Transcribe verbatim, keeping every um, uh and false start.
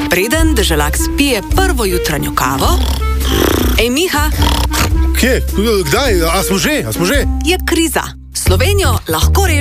Preden deželak spije prvo jutranjo kavo, ej, Miha. Kje? Kdaj? A smo že? A smo že? Je kriza. Slovenijo lahko reši.